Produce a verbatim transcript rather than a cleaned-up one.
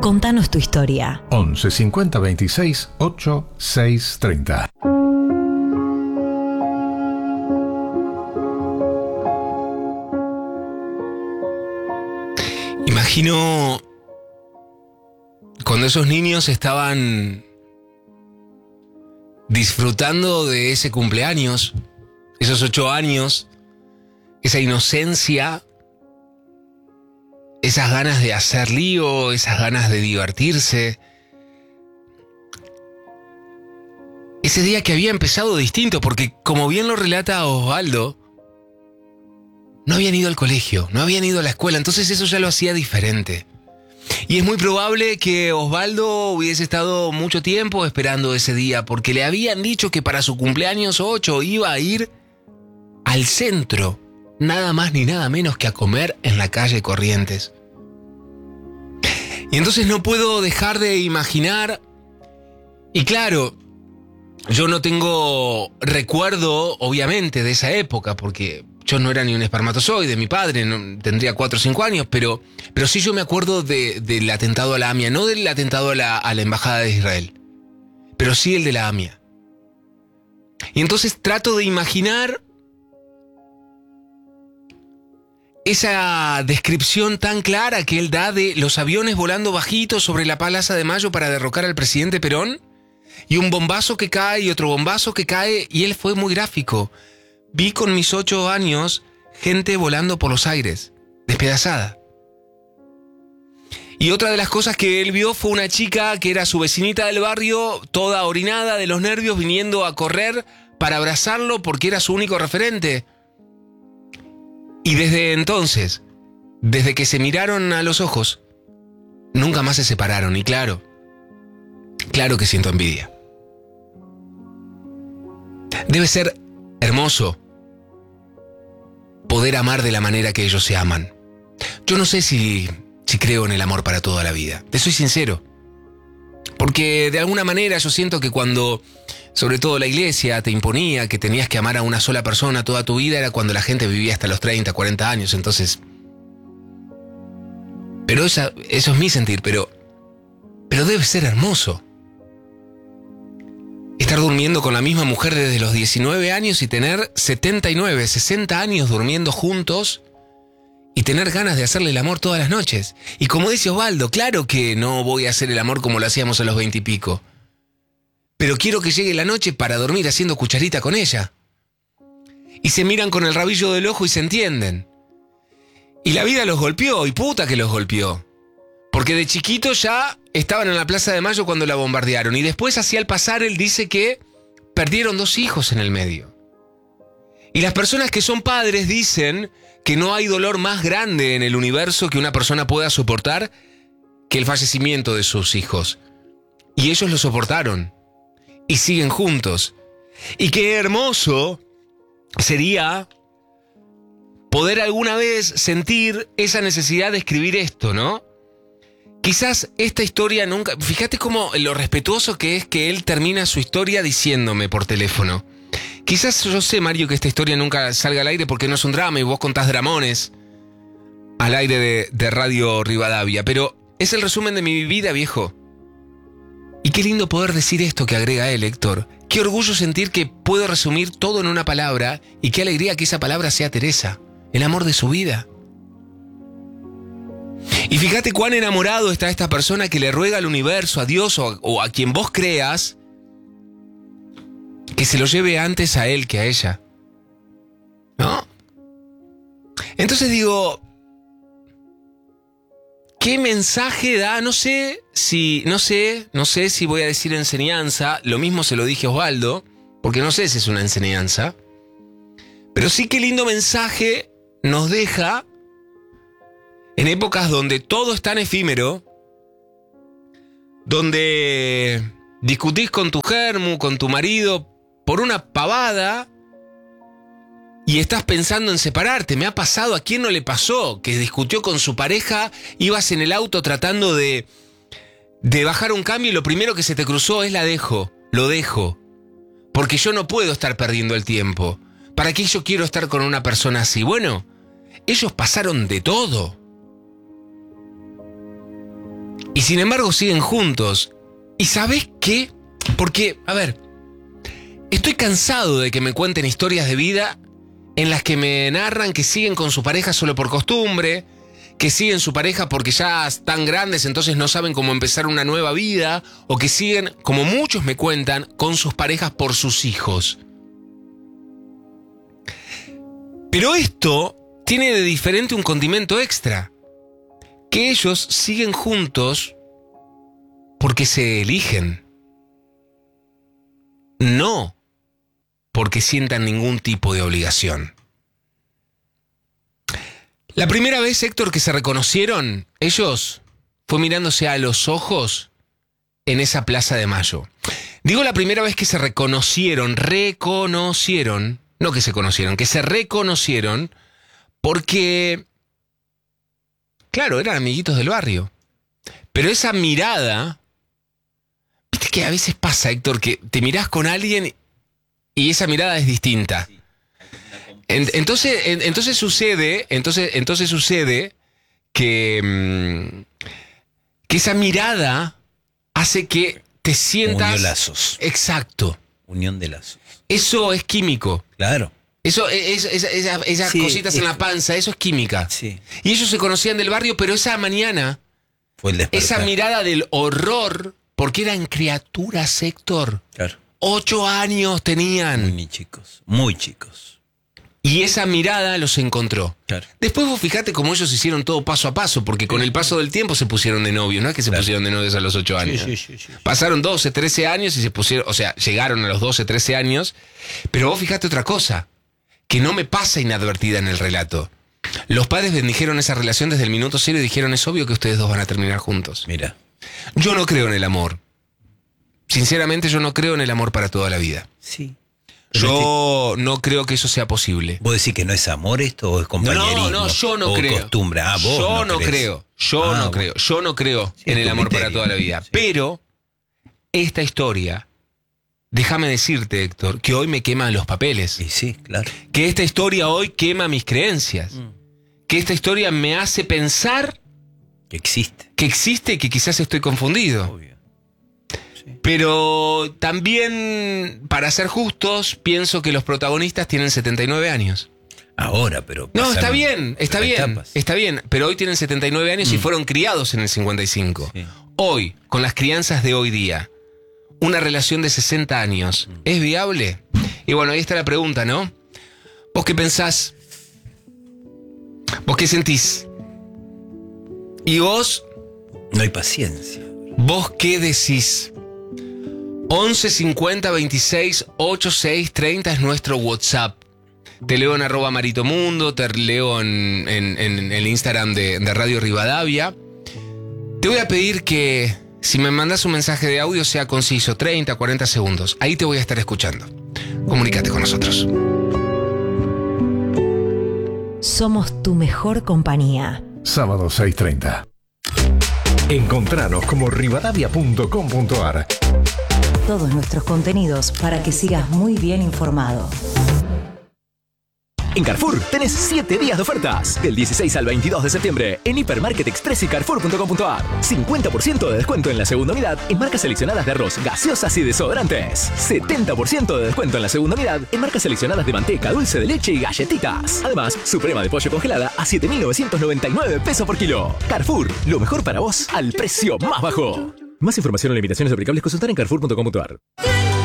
Contanos tu historia. once cincuenta veintiséis ocho seis treinta. Imagino cuando esos niños estaban disfrutando de ese cumpleaños, esos ocho años, esa inocencia, esas ganas de hacer lío, esas ganas de divertirse. Ese día que había empezado distinto, porque como bien lo relata Osvaldo, no habían ido al colegio, no habían ido a la escuela, entonces eso ya lo hacía diferente. Y es muy probable que Osvaldo hubiese estado mucho tiempo esperando ese día, porque le habían dicho que para su cumpleaños ocho iba a ir al centro, nada más ni nada menos que a comer en la calle Corrientes. Y entonces no puedo dejar de imaginar, y claro, yo no tengo recuerdo, obviamente, de esa época, porque yo no era ni un espermatozoide, mi padre no, tendría cuatro o cinco años, pero, pero sí yo me acuerdo de, del atentado a la AMIA, no del atentado a la, a la Embajada de Israel, pero sí el de la AMIA. Y entonces trato de imaginar esa descripción tan clara que él da de los aviones volando bajitos sobre la Plaza de Mayo para derrocar al presidente Perón, y un bombazo que cae y otro bombazo que cae, y él fue muy gráfico. Vi con mis ocho años gente volando por los aires, despedazada. Y otra de las cosas que él vio fue una chica que era su vecinita del barrio, toda orinada de los nervios, viniendo a correr para abrazarlo porque era su único referente. Y desde entonces, desde que se miraron a los ojos, nunca más se separaron. Y claro, claro que siento envidia. Debe ser hermoso poder amar de la manera que ellos se aman. Yo no sé si, si creo en el amor para toda la vida. Te soy sincero. Porque de alguna manera yo siento que cuando, sobre todo la iglesia, te imponía que tenías que amar a una sola persona toda tu vida, era cuando la gente vivía hasta los treinta, cuarenta años. Entonces... Pero esa, eso es mi sentir, pero... Pero debe ser hermoso estar durmiendo con la misma mujer desde los diecinueve años y tener setenta y nueve, sesenta años durmiendo juntos y tener ganas de hacerle el amor todas las noches. Y como dice Osvaldo, claro que no voy a hacer el amor como lo hacíamos a los veinte y pico, pero quiero que llegue la noche para dormir haciendo cucharita con ella. Y se miran con el rabillo del ojo y se entienden. Y la vida los golpeó, y puta que los golpeó. Porque de chiquito ya estaban en la Plaza de Mayo cuando la bombardearon. Y después, así al pasar, él dice que perdieron dos hijos en el medio. Y las personas que son padres dicen que no hay dolor más grande en el universo que una persona pueda soportar que el fallecimiento de sus hijos. Y ellos lo soportaron. Y siguen juntos. Y qué hermoso sería poder alguna vez sentir esa necesidad de escribir esto, ¿no? Quizás esta historia nunca... Fíjate cómo lo respetuoso que es que él termina su historia diciéndome por teléfono. Quizás yo sé, Mario, que esta historia nunca salga al aire porque no es un drama y vos contás dramones al aire de, de Radio Rivadavia, pero es el resumen de mi vida, viejo. Y qué lindo poder decir esto que agrega él, Héctor. Qué orgullo sentir que puedo resumir todo en una palabra, y qué alegría que esa palabra sea Teresa, el amor de su vida. Y fíjate cuán enamorado está esta persona que le ruega al universo, a Dios o, o a quien vos creas, que se lo lleve antes a él que a ella, ¿no? Entonces digo, ¿qué mensaje da? No sé si, no sé, no sé si voy a decir enseñanza. Lo mismo se lo dije a Osvaldo, porque no sé si es una enseñanza. Pero sí, qué lindo mensaje nos deja en épocas donde todo es tan efímero, donde discutís con tu germu, con tu marido, por una pavada, y estás pensando en separarte. Me ha pasado, ¿a quién no le pasó? Que discutió con su pareja, ibas en el auto tratando de, de bajar un cambio y lo primero que se te cruzó es la dejo, lo dejo, porque yo no puedo estar perdiendo el tiempo. ¿Para qué yo quiero estar con una persona así? Bueno, ellos pasaron de todo. Y sin embargo siguen juntos. ¿Y sabes qué? Porque, a ver, estoy cansado de que me cuenten historias de vida en las que me narran que siguen con su pareja solo por costumbre, que siguen su pareja porque ya están grandes, entonces no saben cómo empezar una nueva vida, o que siguen, como muchos me cuentan, con sus parejas por sus hijos. Pero esto tiene de diferente un condimento extra, que ellos siguen juntos porque se eligen, no porque sientan ningún tipo de obligación. La primera vez, Héctor, que se reconocieron ellos fue mirándose a los ojos en esa Plaza de Mayo. Digo la primera vez que se reconocieron, reconocieron, no que se conocieron, que se reconocieron porque, claro, eran amiguitos del barrio. Pero esa mirada, viste que a veces pasa, Héctor, que te mirás con alguien y esa mirada es distinta. Entonces, entonces sucede, entonces, entonces sucede que, que esa mirada hace que te sientas. Unión lazos. Exacto. Unión de lazos. Eso es químico. Claro. Eso, es, es, esas esas Sí, cositas es- en la panza, eso es química. Sí. Y ellos se conocían del barrio, pero esa mañana, Fue el despertar. esa mirada del horror, porque eran criaturas, Héctor. Claro. Ocho años tenían. Muy chicos. Muy chicos. Y esa mirada los encontró. Claro. Después vos fijate cómo ellos hicieron todo paso a paso, porque con el paso del tiempo se pusieron de novios, no es que se Claro. pusieron de novios a los ocho años. Sí, sí, sí, sí. Pasaron doce, trece años y se pusieron, o sea, llegaron a los doce, trece años, pero vos fijate otra cosa, que no me pasa inadvertida en el relato. Los padres bendijeron esa relación desde el minuto cero y dijeron, es obvio que ustedes dos van a terminar juntos. Mira. Yo no creo en el amor. Sinceramente, yo no creo en el amor para toda la vida. Sí. Pero Yo no creo que eso sea posible. ¿Vos decís que no es amor esto o es compañerismo? No, no, yo no o creo. costumbre. Ah, vos yo no, no crees. creo. Yo Ah, no bueno. creo. Yo no creo Sí, en es el tu amor para misterio. toda la vida. Sí. Pero esta historia, déjame decirte, Héctor, que hoy me queman los papeles. Sí, sí, claro. Que esta historia hoy quema mis creencias. Que esta historia me hace pensar Que existe. que existe y que quizás estoy confundido. Obvio. Sí. Pero también, para ser justos, pienso que los protagonistas tienen setenta y nueve años. Ahora, pero... No, pasaron está bien, está otras bien, etapas. está bien, pero hoy tienen setenta y nueve años y fueron criados en el cincuenta y cinco. Sí. Hoy, con las crianzas de hoy día, una relación de sesenta años, ¿es viable? Y bueno, ahí está la pregunta, ¿no? ¿Vos qué pensás? ¿Vos qué sentís? ¿Y vos, No hay paciencia. vos qué decís? once cincuenta veintiséis ochenta y seis treinta es nuestro WhatsApp. Te leo en arroba maritomundo, te leo en, en, en el Instagram de, de Radio Rivadavia. Te voy a pedir que si me mandas un mensaje de audio sea conciso, treinta, cuarenta segundos. Ahí te voy a estar escuchando. Comunícate con nosotros. Somos tu mejor compañía. Sábado seis treinta. Encontranos como rivadavia punto com punto ar. Todos nuestros contenidos para que sigas muy bien informado. En Carrefour tenés siete días de ofertas. Del dieciséis al veintidós de septiembre en Hipermarket Express y Carrefour punto com punto ar. cincuenta por ciento de descuento en la segunda unidad en marcas seleccionadas de arroz, gaseosas y desodorantes. setenta por ciento de descuento en la segunda unidad en marcas seleccionadas de manteca, dulce de leche y galletitas. Además, suprema de pollo congelada a siete mil novecientos noventa y nueve pesos por kilo. Carrefour, lo mejor para vos al precio más bajo. Más información o limitaciones aplicables consultar en Carrefour punto com punto ar.